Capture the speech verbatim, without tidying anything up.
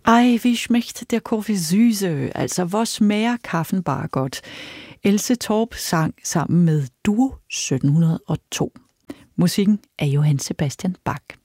Ej, wie schmeckt der Kaffee süße? Altså, hvor smager kaffen bare godt? Else Torp sang sammen med Duo sytten hundrede og to. Musikken er Johann Sebastian Bach.